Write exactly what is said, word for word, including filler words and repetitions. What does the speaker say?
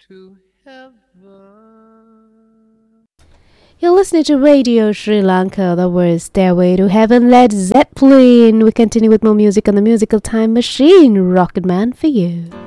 to heaven. You're listening to Radio Sri Lanka. That was Stairway to Heaven, Led Zeppelin. We continue with more music on the Musical Time Machine. Rocket Man for you.